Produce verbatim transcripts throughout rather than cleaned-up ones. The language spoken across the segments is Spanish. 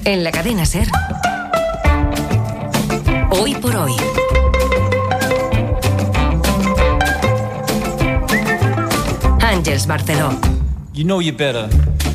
En la cadena SER. Hoy por hoy. Àngels Barceló. You know you better.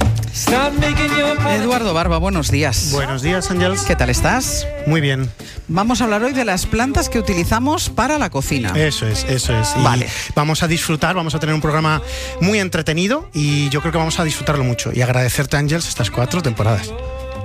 Eduardo Barba, buenos días. Buenos días, Ángels. ¿Qué tal estás? Muy bien. Vamos a hablar hoy de las plantas que utilizamos para la cocina. Eso es, eso es. Y vale. Vamos a disfrutar, vamos a tener un programa muy entretenido y yo creo que vamos a disfrutarlo mucho. Y agradecerte, Ángels, estas cuatro temporadas.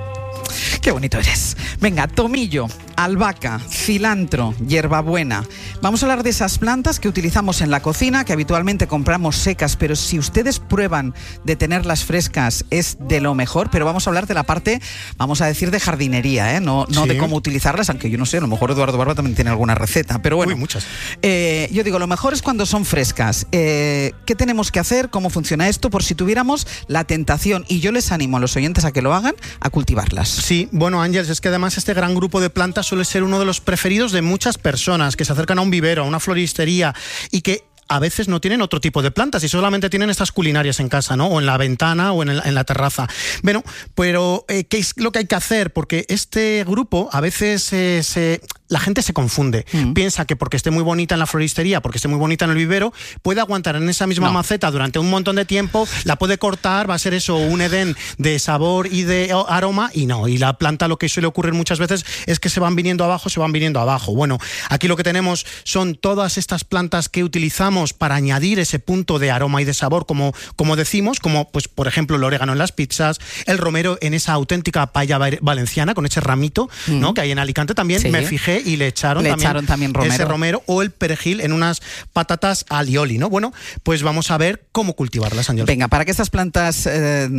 Qué bonito eres. Venga, tomillo, albahaca, cilantro, hierbabuena. Vamos a hablar de esas plantas que utilizamos en la cocina, que habitualmente compramos secas, pero si ustedes prueban de tenerlas frescas es de lo mejor. Pero vamos a hablar de la parte, vamos a decir, de jardinería, ¿eh? No, no Sí. de cómo utilizarlas, aunque yo no sé, a lo mejor Eduardo Barba también tiene alguna receta. Pero bueno, Uy, muchas. Eh, yo digo, lo mejor es cuando son frescas. Eh, ¿Qué tenemos que hacer? ¿Cómo funciona esto? Por si tuviéramos la tentación, y yo les animo a los oyentes a que lo hagan, a cultivarlas. Sí, bueno, Ángels, es que además este gran grupo de plantas suele ser uno de los preferidos de muchas personas que se acercan a un vivero, a una floristería y que a veces no tienen otro tipo de plantas y solamente tienen estas culinarias en casa, ¿no? O en la ventana o en, el, en la terraza. Bueno, pero eh, ¿qué es lo que hay que hacer? Porque este grupo a veces eh, se... la gente se confunde. Mm. Piensa que porque esté muy bonita en la floristería, porque esté muy bonita en el vivero, puede aguantar en esa misma no. maceta durante un montón de tiempo, la puede cortar, va a ser eso, un edén de sabor y de aroma, y no. Y la planta, lo que suele ocurrir muchas veces es que se van viniendo abajo, se van viniendo abajo. Bueno, aquí lo que tenemos son todas estas plantas que utilizamos para añadir ese punto de aroma y de sabor, como, como decimos, como pues por ejemplo el orégano en las pizzas, el romero en esa auténtica paella valenciana, con ese ramito, mm. ¿no? Que hay en Alicante también, sí. me fijé y le echaron, le también, echaron también romero. ese romero, o el perejil en unas patatas alioli, ¿no? Bueno, pues vamos a ver cómo cultivarlas, Ángel. Venga, para que estas plantas eh,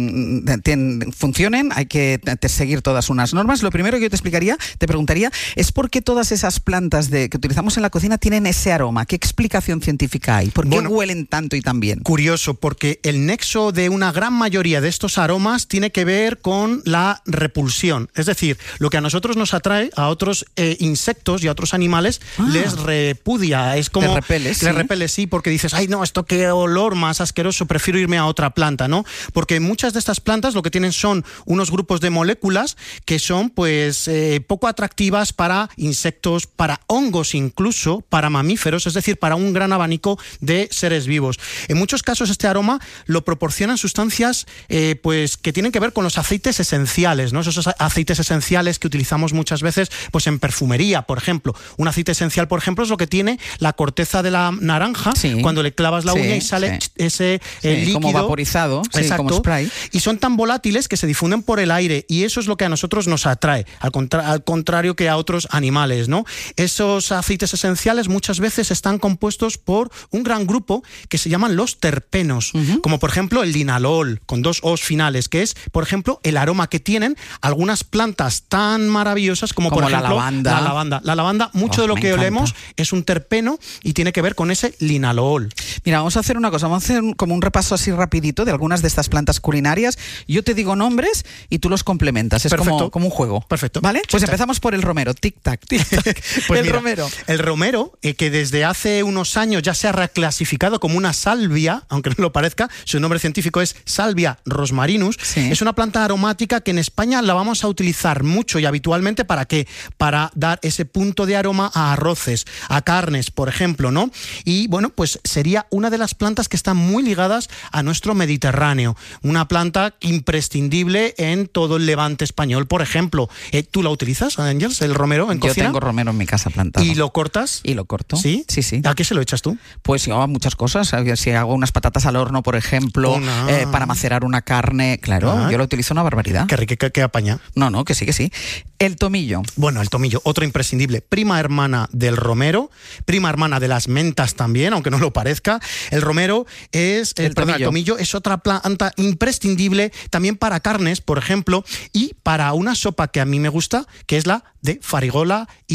ten, funcionen hay que te, seguir todas unas normas. Lo primero que yo te explicaría, te preguntaría, es por qué todas esas plantas de, que utilizamos en la cocina tienen ese aroma. ¿Qué explicación científica hay? ¿Por qué bueno, huelen tanto y tan bien? Curioso, porque el nexo de una gran mayoría de estos aromas tiene que ver con la repulsión. Es decir, lo que a nosotros nos atrae, a otros eh, insectos y a otros animales ah. les repudia. Es como... ¿Te repele, sí? Les repele, sí, porque dices, ay no, esto qué olor más asqueroso, prefiero irme a otra planta, ¿no? Porque muchas de estas plantas lo que tienen son unos grupos de moléculas que son pues eh, poco atractivas para insectos, para hongos incluso, para mamíferos, es decir, para un gran abanico de seres vivos. En muchos casos este aroma lo proporcionan sustancias eh, pues que tienen que ver con los aceites esenciales, ¿no? Esos aceites esenciales que utilizamos muchas veces pues en perfumería, por ejemplo. Un aceite esencial, por ejemplo, es lo que tiene la corteza de la naranja, sí. cuando le clavas la sí, uña y sale sí. ese sí, eh, líquido. Como vaporizado, sí, como spray. Y son tan volátiles que se difunden por el aire y eso es lo que a nosotros nos atrae, al, contra- al contrario que a otros animales, ¿no? Esos aceites esenciales muchas veces están compuestos por un gran grupo que se llaman los terpenos, uh-huh. como por ejemplo el linalol, con dos os finales, que es, por ejemplo, el aroma que tienen algunas plantas tan maravillosas como, como por ejemplo, la lavanda. La lavanda, la lavanda mucho oh, de lo que encanta. olemos es un terpeno y tiene que ver con ese linalol. Mira, vamos a hacer una cosa, vamos a hacer un, como un repaso así rapidito de algunas de estas plantas culinarias. Yo te digo nombres y tú los complementas, es como, como un juego. Perfecto. ¿Vale? Pues tic-tac. Empezamos por el romero, tic-tac, tic-tac. Pues el mira, romero. El romero, eh, que desde hace unos años ya se ha reclasificado como una salvia, aunque no lo parezca, su nombre científico es Salvia rosmarinus, sí. es una planta aromática que en España la vamos a utilizar mucho y habitualmente, ¿para qué? Para dar ese punto de aroma a arroces, a carnes, por ejemplo, ¿no? Y bueno, pues sería una de las plantas que están muy ligadas a nuestro Mediterráneo, una planta imprescindible en todo el levante español, por ejemplo. Eh, ¿Tú la utilizas, Ángels, el romero en yo cocina? Yo tengo romero en mi casa plantado. ¿Y lo cortas? Y lo corto. ¿Sí? Sí, sí. ¿A qué se lo echas tú? Pues yo a muchas cosas. Si hago unas patatas al horno, por ejemplo, oh, no. eh, para macerar una carne, claro, ah. yo lo utilizo una barbaridad. Qué rico, qué, qué apaña. No, no, que sí, que sí. El tomillo. Bueno, el tomillo, otro imprescindible. Prima hermana del romero, prima hermana de las mentas también, aunque no lo parezca. El romero es, el, el, perdón, tomillo. el tomillo es otra planta imprescindible también para carnes, por ejemplo, y para una sopa que a mí me gusta, que es la de farigola y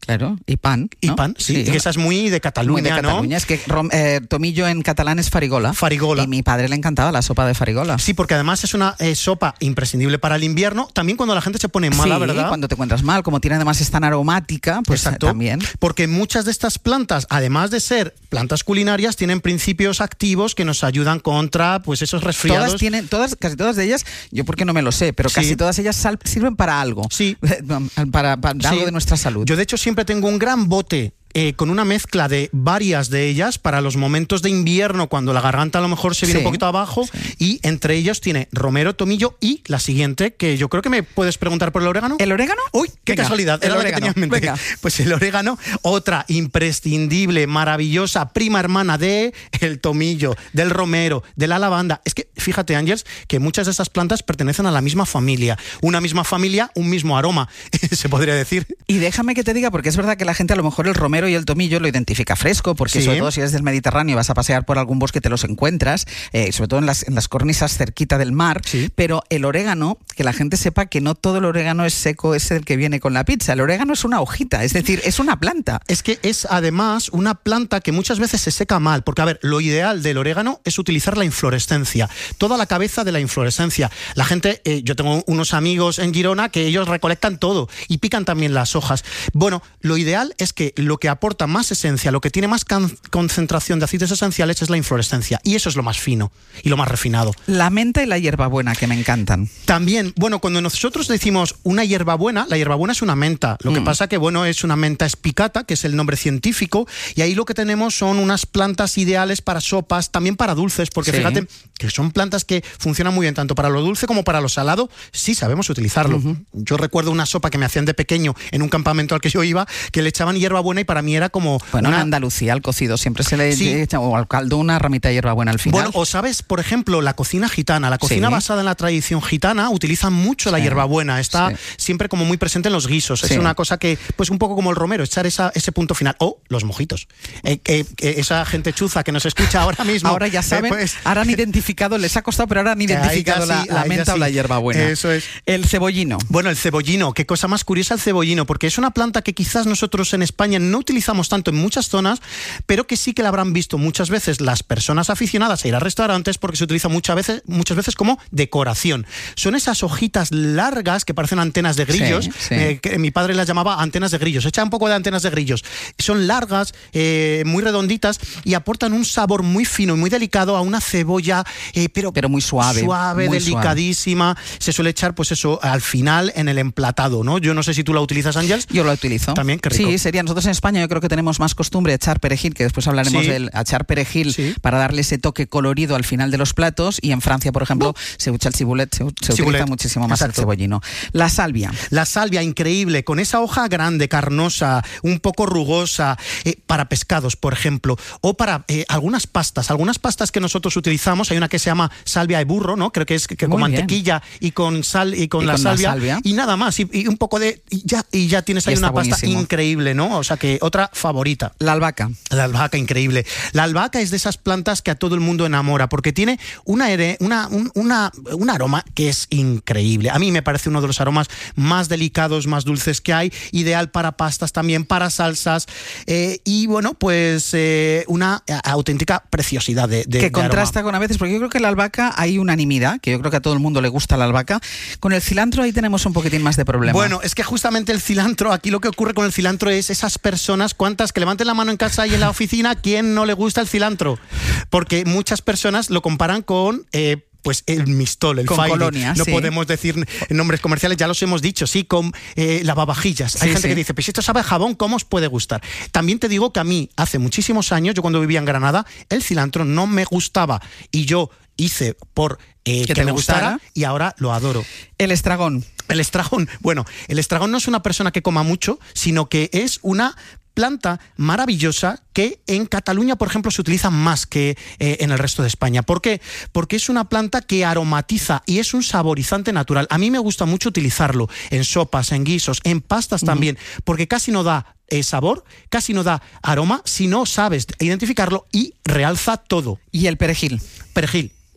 Claro, y pan, Y ¿no? pan, sí, que esa es muy de Cataluña, muy de ¿no? Cataluña. Es que rom- eh, tomillo en catalán es farigola. Farigola. Y mi padre le encantaba la sopa de farigola. Sí, porque además es una eh, sopa imprescindible para el invierno, también cuando la gente se pone mala, sí, ¿verdad? cuando te encuentras mal, como tiene además es tan aromática, pues Exacto. eh, también. Porque muchas de estas plantas, además de ser plantas culinarias, tienen principios activos que nos ayudan contra pues esos resfriados. Todas tienen, todas, casi todas de ellas, yo porque no me lo sé, pero Sí. casi todas ellas sal- sirven para algo. Sí. para, para Sí. algo de nuestra salud. Yo de hecho siempre tengo un gran bote eh, con una mezcla de varias de ellas para los momentos de invierno cuando la garganta a lo mejor se viene Sí, un poquito abajo, y entre ellos tiene romero, tomillo y la siguiente, que yo creo que me puedes preguntar por el orégano. ¿El orégano? Uy, qué Venga, casualidad, el era la que orégano, tenía en mente. venga. Pues el orégano, otra imprescindible, maravillosa, prima hermana de el tomillo, del romero, de la lavanda. Es que fíjate, Ángeles, que muchas de esas plantas pertenecen a la misma familia. Una misma familia, un mismo aroma, se podría decir. Y déjame que te diga, porque es verdad que la gente a lo mejor el romero y el tomillo lo identifica fresco, porque Sí. sobre todo si eres del Mediterráneo y vas a pasear por algún bosque te los encuentras, eh, sobre todo en las, en las cornisas cerquita del mar, Sí. pero el orégano, que la gente sepa que no todo el orégano es seco, es el que viene con la pizza. El orégano es una hojita, es decir, es una planta. Es que es además una planta que muchas veces se seca mal, porque a ver, lo ideal del orégano es utilizar la inflorescencia, toda la cabeza de la inflorescencia. La gente, eh, yo tengo unos amigos en Girona que ellos recolectan todo y pican también las hojas. Bueno, lo ideal es que lo que aporta más esencia, lo que tiene más can- concentración de aceites esenciales es la inflorescencia, y eso es lo más fino y lo más refinado. La menta y la hierbabuena, que me encantan. También, bueno, cuando nosotros decimos una hierbabuena, la hierbabuena es una menta. Lo que Mm. pasa que, bueno, es una menta espicata, que es el nombre científico, y ahí lo que tenemos son unas plantas ideales para sopas, también para dulces, porque Sí. fíjate que son plantas que funcionan muy bien, tanto para lo dulce como para lo salado, sí sabemos utilizarlo. Ujú. Yo recuerdo una sopa que me hacían de pequeño en un campamento al que yo iba, que le echaban hierbabuena y para mí era como Bueno, una... en Andalucía al cocido siempre se le Sí. echa, o al caldo, una ramita de hierbabuena al final. Bueno, o sabes, por ejemplo, la cocina gitana. La cocina Sí. basada en la tradición gitana utiliza mucho la Sí. hierbabuena. Está Sí. siempre como muy presente en los guisos. Sí. Es una cosa que, pues un poco como el romero, echar esa, ese punto final. O los mojitos. Eh, eh, eh, esa gente chuza que nos escucha ahora mismo. Ahora ya eh, saben, pues, ahora han identificado, les ha costado, pero ahora han ahí ya identificado la, sí, la ahí ya menta o sí. la hierbabuena. Eso es. El cebollino. Bueno, el cebollino, qué cosa más curiosa el cebollino, porque es una planta que quizás nosotros en España no utilizamos tanto en muchas zonas, pero que sí que la habrán visto muchas veces las personas aficionadas a ir a restaurantes, porque se utiliza muchas veces, muchas veces como decoración. Son esas hojitas largas que parecen antenas de grillos, Sí, sí. eh, que mi padre las llamaba antenas de grillos. Echa un poco de antenas de grillos. Son largas, eh, muy redonditas y aportan un sabor muy fino y muy delicado a una cebolla, eh, pero, Pero muy suave, suave, muy delicadísima. Se suele echar, pues eso, al final en el emplatado, ¿no? Yo no sé si tú la utilizas, Ángeles. Yo lo utilizo. También, qué rico. Sí, sería. Nosotros en España yo creo que tenemos más costumbre de echar perejil, que después hablaremos Sí. del echar perejil Sí. para darle ese toque colorido al final de los platos. Y en Francia, por ejemplo, se usa el cibulet, se, se utiliza Cibulet, muchísimo más exacto. el cebollino. La salvia. La salvia, increíble, con esa hoja grande, carnosa, un poco rugosa, eh, para pescados, por ejemplo, o para eh, algunas pastas. Algunas pastas que nosotros utilizamos, hay una que se llama salvia de burro, ¿no? Creo que es que, que con Muy bien. mantequilla y con sal y con Y la con la salvia, salvia. y nada más, y, y un poco de... Y ya, y ya tienes Y ahí está una pasta buenísimo. increíble, ¿no? O sea que otra favorita. La albahaca. La albahaca, increíble. La albahaca es de esas plantas que a todo el mundo enamora porque tiene una, ere- una, un, una, un aroma que es increíble. A mí me parece uno de los aromas más delicados, más dulces que hay. Ideal para pastas también, para salsas. Eh, y bueno, pues eh, una auténtica preciosidad de, de que de contrasta aroma. con a veces, porque yo creo que la albahaca hay unanimidad, que yo creo que a todo el mundo le gusta la albahaca. Con el cilantro ahí tenemos un poquitín más de problema. Bueno, es que justamente el cilantro, aquí lo que ocurre con el cilantro es esas personas, cuántas que levanten la mano en casa y en la oficina, ¿quién no le gusta el cilantro? Porque muchas personas lo comparan con... Eh, pues el mistol, el Con Fairy. colonia, No sí. podemos decir nombres comerciales, ya los hemos dicho, sí, con eh, lavavajillas. Hay Sí, gente sí. que dice, pues si esto sabe a jabón, ¿cómo os puede gustar? También te digo que a mí, hace muchísimos años, yo cuando vivía en Granada, el cilantro no me gustaba y yo hice por eh, Que que, te me gustara, gustara. y ahora lo adoro. El estragón. El estragón, bueno, el estragón no es una persona que coma mucho, sino que es una planta maravillosa que en Cataluña, por ejemplo, se utiliza más que eh, en el resto de España. ¿Por qué? Porque es una planta que aromatiza y es un saborizante natural. A mí me gusta mucho utilizarlo en sopas, en guisos, en pastas también, porque casi no da eh, sabor, casi no da aroma si no sabes identificarlo y realza todo. Y el perejil. Perejil.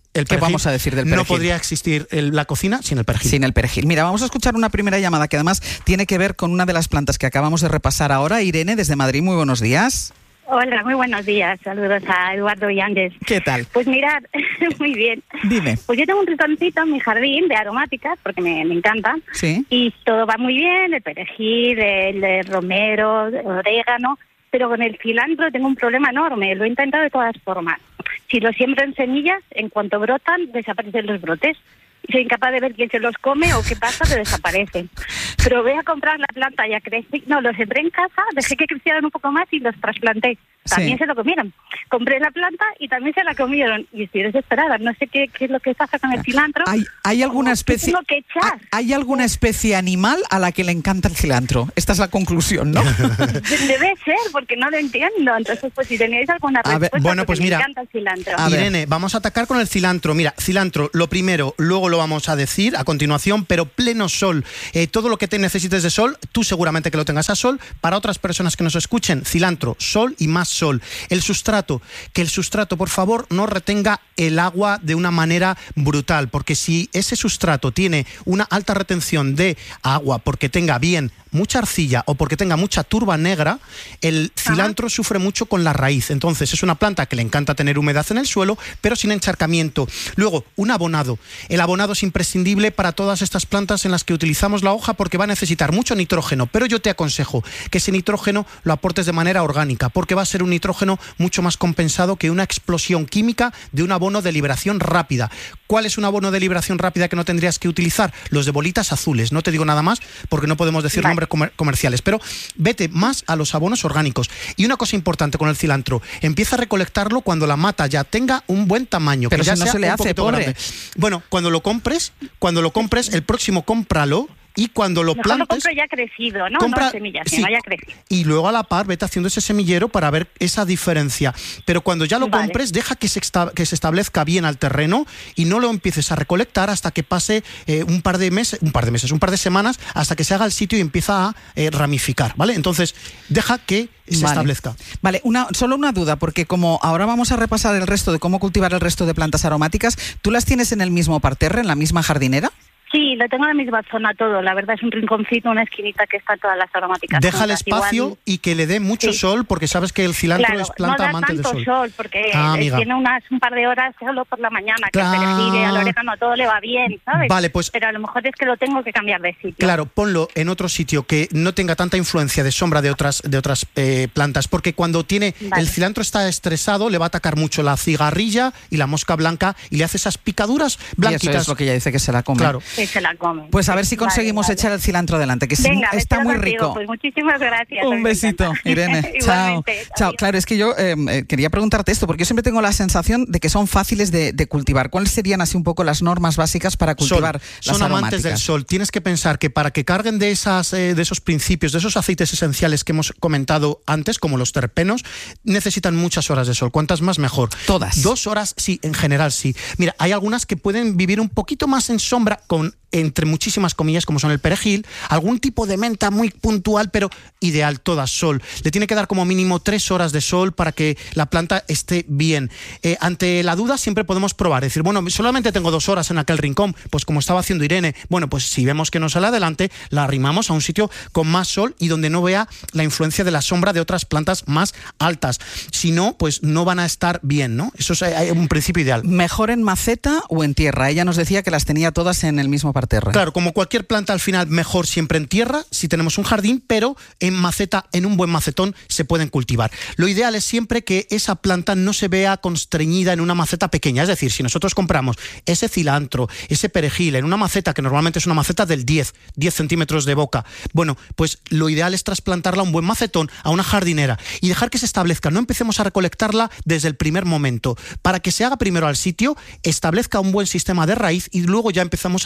El ¿Qué vamos a decir del perejil? No podría existir el, la cocina sin el perejil. Sin el perejil. Mira, vamos a escuchar una primera llamada que además tiene que ver con una de las plantas que acabamos de repasar ahora. Irene, desde Madrid, muy buenos días. Hola, muy buenos días. Saludos a Eduardo y Ángel. ¿Qué tal? Pues mirad, muy bien. Dime. Pues yo tengo un rinconcito en mi jardín de aromáticas, porque me, me encanta. Sí. Y todo va muy bien, el perejil, el, el romero, el orégano. Pero con el cilantro tengo un problema enorme. Lo he intentado de todas formas. Si lo siembro en semillas, en cuanto brotan, desaparecen los brotes. Soy incapaz de ver quién se los come o qué pasa, pero desaparecen. Pero voy a comprar la planta, ya crecí. No, los sembré en casa, dejé que crecieran un poco más y los trasplanté. También sí. Se lo comieron. Compré la planta y también se la comieron. Y estoy desesperada. No sé qué, qué es lo que pasa con el cilantro. ¿Hay, hay alguna especie? Tengo que echar. ¿Hay alguna especie animal a la que le encanta el cilantro? Esta es la conclusión, ¿no? Debe ser, porque no lo entiendo. Entonces, pues si tenéis alguna respuesta, ver, bueno, pues me mira, encanta el cilantro. A Irene, vamos a atacar con el cilantro. Mira, cilantro, lo primero, luego lo vamos a decir a continuación, pero pleno sol. Eh, todo lo que te necesites de sol, tú seguramente que lo tengas a sol. Para otras personas que nos escuchen, cilantro, sol y más sol. El sustrato, que el sustrato, por favor, no retenga el agua de una manera brutal, porque si ese sustrato tiene una alta retención de agua, porque tenga bien mucha arcilla o porque tenga mucha turba negra, el cilantro Ajá. sufre mucho con la raíz. Entonces es una planta que le encanta tener humedad en el suelo, pero sin encharcamiento. Luego, un abonado. El abonado es imprescindible para todas estas plantas en las que utilizamos la hoja porque va a necesitar mucho nitrógeno, pero yo te aconsejo que ese nitrógeno lo aportes de manera orgánica, porque va a ser un nitrógeno mucho más compensado que una explosión química de un abono de liberación rápida. ¿Cuál es un abono de liberación rápida que no tendrías que utilizar? Los de bolitas azules. No te digo nada más porque no podemos decir vale. nombres comer- comerciales, pero vete más a los abonos orgánicos. Y una cosa importante con el cilantro, empieza a recolectarlo cuando la mata ya tenga un buen tamaño. Pero que ya si no sea se le un hace, poquito pobre. grande. Bueno, cuando lo compres, cuando lo compres, el próximo cómpralo. Y cuando lo Mejor plantes... lo compro ya crecido, ¿no? Compra, no semillas, sí, sino ya crecido. Y luego a la par vete haciendo ese semillero para ver esa diferencia. Pero cuando ya lo vale. compres, deja que se, esta, que se establezca bien al terreno y no lo empieces a recolectar hasta que pase eh, un par de meses, un par de meses, un par de semanas, hasta que se haga el sitio y empieza a eh, ramificar, ¿vale? Entonces, deja que se vale. establezca. Vale, una, solo una duda, porque como ahora vamos a repasar el resto de cómo cultivar el resto de plantas aromáticas, ¿tú las tienes en el mismo parterre, en la misma jardinera? Sí, lo tengo en la misma zona todo. La verdad es un rinconcito, una esquinita que está todas las aromáticas. Deja el juntas. espacio Igual... y que le dé mucho sí. sol, porque sabes que el cilantro claro, es planta no da amante del tanto sol. sol, porque ah, tiene unas un par de horas solo por la mañana, claro. que el perejil, al orégano, todo le va bien, ¿sabes? Vale, pues... Pero a lo mejor es que lo tengo que cambiar de sitio. Claro, ponlo en otro sitio que no tenga tanta influencia de sombra de otras, de otras eh, plantas, porque cuando tiene vale. el cilantro está estresado, le va a atacar mucho la cigarrilla y la mosca blanca y le hace esas picaduras blanquitas. Y eso es lo que ella dice que se la come. Claro. Que se la come. Pues a ver si conseguimos vale, vale. echar el cilantro adelante, que Venga, está muy contigo. rico. Pues muchísimas gracias. Un besito, Irene. Chao. Chao. Claro, es que yo eh, quería preguntarte esto, porque yo siempre tengo la sensación de que son fáciles de, de cultivar. ¿Cuáles serían así un poco las normas básicas para cultivar sol. las Son aromáticas? Amantes del sol. Tienes que pensar que para que carguen de, esas, eh, de esos principios, de esos aceites esenciales que hemos comentado antes, como los terpenos, necesitan muchas horas de sol. Cuantas más, mejor. Todas. Dos horas, sí, en general sí. Mira, hay algunas que pueden vivir un poquito más en sombra, con entre muchísimas comillas, como son el perejil, algún tipo de menta muy puntual, pero ideal, todas sol. Le tiene que dar como mínimo tres horas de sol para que la planta esté bien. Eh, ante la duda siempre podemos probar, decir, bueno, solamente tengo dos horas en aquel rincón, pues como estaba haciendo Irene, bueno, pues si vemos que no sale adelante, la arrimamos a un sitio con más sol y donde no vea la influencia de la sombra de otras plantas más altas. Si no, pues no van a estar bien, ¿no? Eso es eh, un principio ideal. ¿Mejor en maceta o en tierra? Ella nos decía que las tenía todas en el mismo parterre. Claro, como cualquier planta, al final mejor siempre en tierra, si tenemos un jardín, pero en maceta, en un buen macetón, se pueden cultivar. Lo ideal es siempre que esa planta no se vea constreñida en una maceta pequeña. Es decir, si nosotros compramos ese cilantro, ese perejil en una maceta, que normalmente es una maceta del diez, diez centímetros de boca, bueno, pues lo ideal es trasplantarla a un buen macetón, a una jardinera, y dejar que se establezca. No empecemos a recolectarla desde el primer momento. Para que se haga primero al sitio, establezca un buen sistema de raíz y luego ya empezamos a recolectar.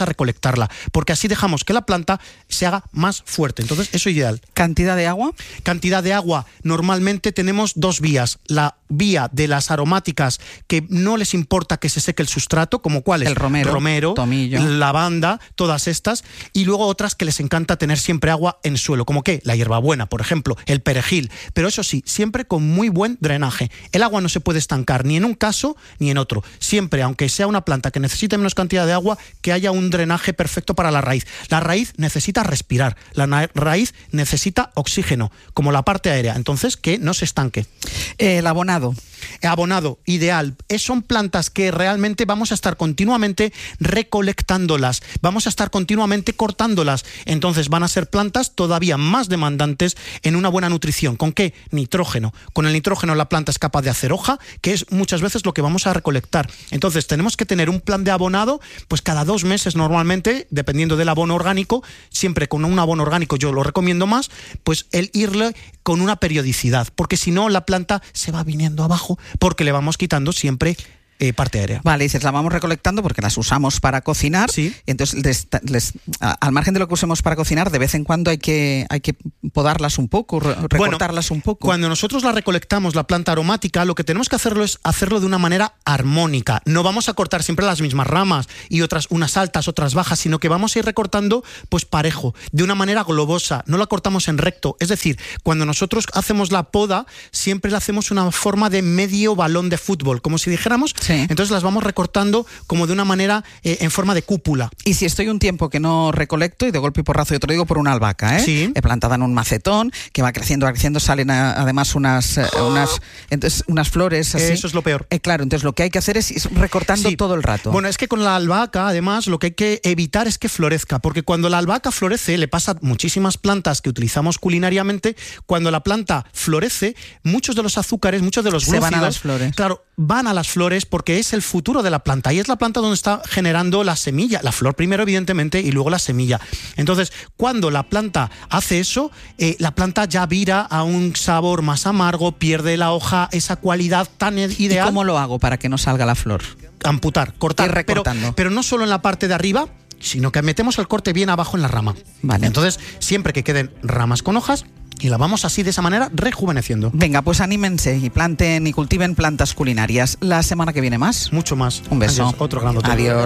recolectarla, porque así dejamos que la planta se haga más fuerte. Entonces, eso es ideal. ¿Cantidad de agua? Cantidad de agua. Normalmente tenemos dos vías. La vía de las aromáticas que no les importa que se seque el sustrato, como cuáles, el romero, romero, tomillo, lavanda, todas estas, y luego otras que les encanta tener siempre agua en suelo, como que la hierbabuena, por ejemplo, el perejil, pero eso sí, siempre con muy buen drenaje. El agua no se puede estancar ni en un caso ni en otro. Siempre, aunque sea una planta que necesite menos cantidad de agua, que haya un drenaje perfecto para la raíz. La raíz necesita respirar, la raíz necesita oxígeno, como la parte aérea, entonces que no se estanque. Eh, el abonado. Abonado, ideal. Son plantas que realmente vamos a estar continuamente recolectándolas, vamos a estar continuamente cortándolas. Entonces van a ser plantas todavía más demandantes en una buena nutrición. ¿Con qué? Nitrógeno. Con el nitrógeno la planta es capaz de hacer hoja, que es muchas veces lo que vamos a recolectar. Entonces tenemos que tener un plan de abonado, pues cada dos meses normalmente, dependiendo del abono orgánico, siempre con un abono orgánico yo lo recomiendo más, pues el irle con una periodicidad, porque si no la planta se va viniendo abajo, porque le vamos quitando siempre eh, parte aérea. Vale, dices, la vamos recolectando porque las usamos para cocinar. Sí. Y entonces, les, les, al margen de lo que usemos para cocinar, de vez en cuando hay que, hay que podarlas un poco, re, recortarlas bueno, un poco. Cuando nosotros la recolectamos, la planta aromática, lo que tenemos que hacerlo es hacerlo de una manera armónica. No vamos a cortar siempre las mismas ramas y otras, unas altas, otras bajas, sino que vamos a ir recortando pues parejo, de una manera globosa. No la cortamos en recto. Es decir, cuando nosotros hacemos la poda, siempre la hacemos una forma de medio balón de fútbol, como si dijéramos. Sí. Entonces las vamos recortando como de una manera eh, en forma de cúpula. Y si estoy un tiempo que no recolecto y de golpe y porrazo, yo te lo digo por una albahaca, ¿eh? Sí. He plantada en un macetón que va creciendo, va creciendo, salen a, además unas, eh, unas, entonces, unas flores así. Eso es lo peor. Eh, claro, entonces lo que hay que hacer es ir recortando Sí. todo el rato. Bueno, es que con la albahaca, además, lo que hay que evitar es que florezca, porque cuando la albahaca florece, le pasa a muchísimas plantas que utilizamos culinariamente, cuando la planta florece, muchos de los azúcares, muchos de los Se glúcidos, van a las flores. Claro, van a las flores porque es el futuro de la planta y es la planta donde está generando la semilla, la flor primero evidentemente y luego la semilla. Entonces, cuando la planta hace eso, eh, la planta ya vira a un sabor más amargo, pierde la hoja esa cualidad tan ideal. ¿Y cómo lo hago para que no salga la flor? Amputar, cortar, Ir recortando. pero, pero no solo en la parte de arriba, sino que metemos el corte bien abajo en la rama. Vale. Entonces, siempre que queden ramas con hojas, y la vamos así de esa manera rejuveneciendo. Venga, pues anímense y planten y cultiven plantas culinarias. La semana que viene más. Mucho más. Un beso. Adiós, otro gran hotel. Adiós.